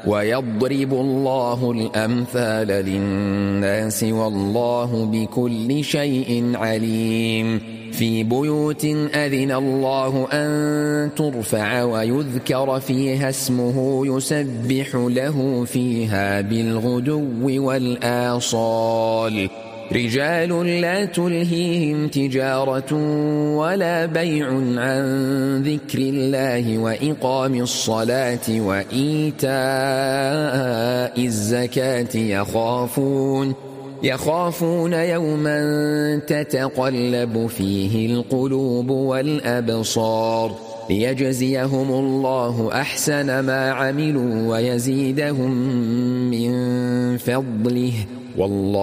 ويضرب الله الأمثال للناس والله بكل شيء عليم في بيوت أذن الله أن ترفع ويذكر فيها اسمه يسبح له فيها بالغدو والآصال رجال لا تلهيهم تجارة ولا بيع عن ذكر الله وإقام الصلاة وإيتاء الزكاة يخافون يوما تتقلب فيه القلوب والأبصار ليجزيهم الله أحسن ما عملوا ويزيدهم من فضله والله